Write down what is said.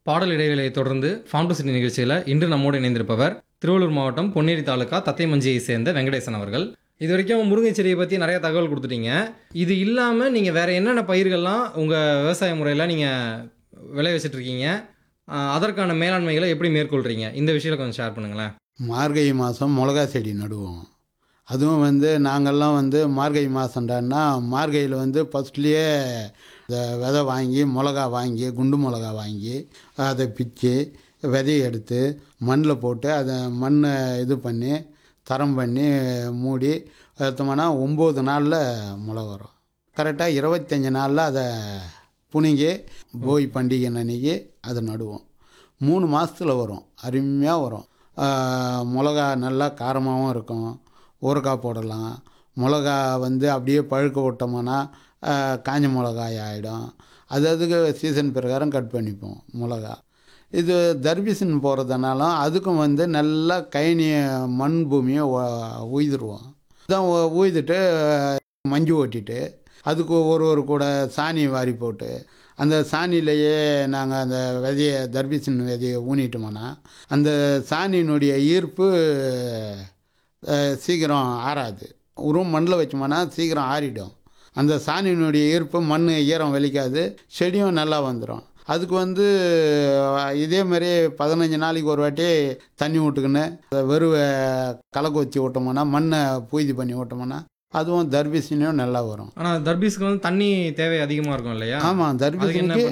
பாடல் இடைவேளையை தொடர்ந்து form to city நிகழ்ச்சியில் இன்று நம்மோடு இணைந்திருப்பவர் திருவள்ளூர் மாவட்டம் பொன்னேரி தாலுகா தத்தைமஞ்சியை சேர்ந்த வெங்கடேசன் அவர்கள். இது வரைக்கும் முருங்கை செடியை பற்றி நிறைய தகவல் கொடுத்துட்டீங்க. இது இல்லாமல் நீங்கள் வேறு என்னென்ன பயிர்கள்லாம் உங்கள் விவசாய முறையில் நீங்கள் விளைவிச்சிட்டு இருக்கீங்க, அதற்கான மேலாண்மைகளை எப்படி மேற்கொள்கிறீங்க, இந்த விஷயத்தை கொஞ்சம் ஷேர் பண்ணுங்களேன். மார்கழி மாதம் மிளகா செடி நடுவோம். அதுவும் நாங்கள்லாம் மார்கழி மாதம்டான்னா மார்கழியில் ஃபஸ்ட்லேயே இந்த விதை வாங்கி மிளகா வாங்கி குண்டு மிளகா வாங்கி அதை பிச்சு விதையை எடுத்து மண்ணில் போட்டு அதை மண்ணை இது பண்ணி தரம் பண்ணி மூடி எடுத்தோம்னா 9 நாளில் மிளகா வரும். கரெக்டாக 25 நாளில் அதை புனிங்கி போய் பண்டிகை அன்னைக்கு அதை நடுவோம். 3 மாதத்தில் வரும், அருமையாக வரும். மிளகா நல்லா காரமாகவும் இருக்கும். ஊறுகாய் போடலாம். மிளகா அப்படியே பழுக்க விட்டோம்னா காஞ்ச மிளகாய் ஆகிடும். அதுக்கு சீசன் பிரகாரம் கட் பண்ணிப்போம் மிளகா. இது தர்பீசன் போகிறதுனாலும் அதுக்கும் நல்லா கைனிய மண் பூமியை உய்துருவோம். இதான் உய்துட்டு மஞ்சு ஓட்டிட்டு அதுக்கு ஒரு கூட சாணி வாரி போட்டு அந்த சாணியிலேயே நாங்கள் அந்த விதையை தர்பீசன் விதையை ஊனிட்டோம்னா அந்த சாணியினுடைய ஈர்ப்பு சீக்கிரம் ஆறாது. உருவம் மண்ணில் வச்சோம்னா சீக்கிரம் ஆறிடும். அந்த சாணியினுடைய ஈர்ப்பு மண் ஈரம் வெளிக்காது, செடியும் நல்லா வந்துடும். அதுக்கு இதே மாதிரி 15 நாளைக்கு ஒரு வாட்டி தண்ணி விட்டுக்கின்னு வெறுவை கலக்கு வச்சு விட்டோம்னா மண்ணை பூய்தி பண்ணி விட்டோம்னா அதுவும் தர்பீசனியும் நல்லா வரும். ஆனால் தர்பீஸுக்கு தண்ணி தேவை அதிகமாக இருக்கும் இல்லையா? ஆமாம், தர்பீசனுக்கு